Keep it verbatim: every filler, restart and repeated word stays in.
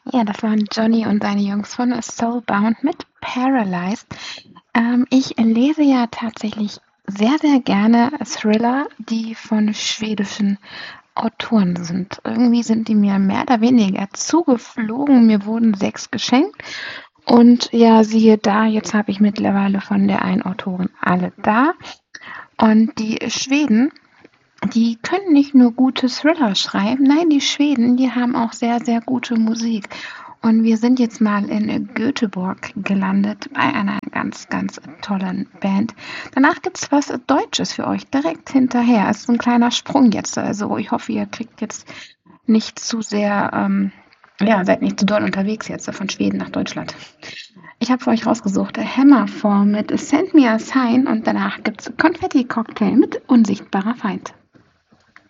Ja, das waren Johnny und seine Jungs von Soulbound mit „Paralyzed“. Ähm, ich lese ja tatsächlich sehr, sehr gerne Thriller, die von schwedischen Autoren sind. Irgendwie sind die mir mehr oder weniger zugeflogen. Mir wurden sechs geschenkt und ja, siehe da, jetzt habe ich mittlerweile von der einen Autorin alle da. Und die Schweden, die können nicht nur gute Thriller schreiben, nein, die Schweden, die haben auch sehr, sehr gute Musik. Und wir sind jetzt mal in Göteborg gelandet bei einer ganz, ganz tollen Band. Danach gibt's was Deutsches für euch direkt hinterher. Es ist ein kleiner Sprung jetzt. Also ich hoffe, ihr kriegt jetzt nicht zu sehr, ähm, ja, seid nicht zu doll unterwegs jetzt von Schweden nach Deutschland. Ich habe für euch rausgesucht Hammerfall mit Send Me a Sign und danach gibt's Konfetti Cocktail mit Unsichtbarer Feind.